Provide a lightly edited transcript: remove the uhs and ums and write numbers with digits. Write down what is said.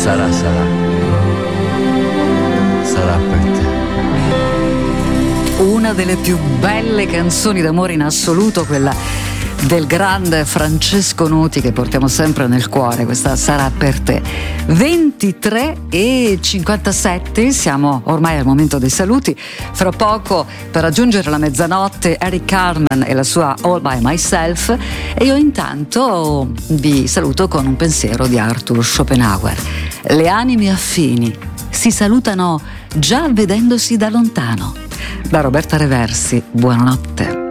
sarà per te. Una delle più belle canzoni d'amore in assoluto, quella del grande Francesco Nuti, che portiamo sempre nel cuore. Questa sarà per te. 23:57, siamo ormai al momento dei saluti. Fra poco, per raggiungere la mezzanotte, Eric Carmen e la sua All By Myself, e io intanto vi saluto con un pensiero di Arthur Schopenhauer. Le anime affini si salutano già vedendosi da lontano. Da Roberta Reversi, buonanotte.